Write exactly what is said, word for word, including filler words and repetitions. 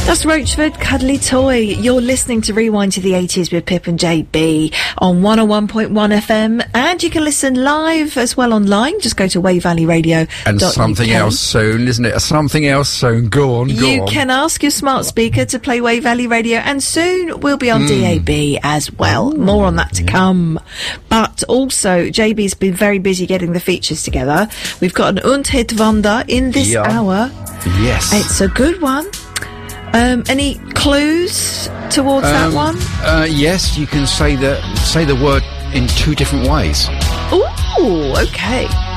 That's Roachford, Cuddly Toy. You're listening to Rewind to the eighties with Pip and J B on one oh one point one F M, and you can listen live as well online. Just go to Wave Valley Radio. And something else soon, isn't it? Something else soon. Go on, go you on. You can ask your smart speaker to play Wave Valley Radio, and soon we'll be on mm. D A B as well. Ooh, More on that to yeah. come. But also, J B's been very busy getting the features together. We've got an Und het Wander in this yeah. hour. Yes. It's a good one. Um, any clues towards um, that one? Uh, yes, you can say the say the word in two different ways. Ooh, okay.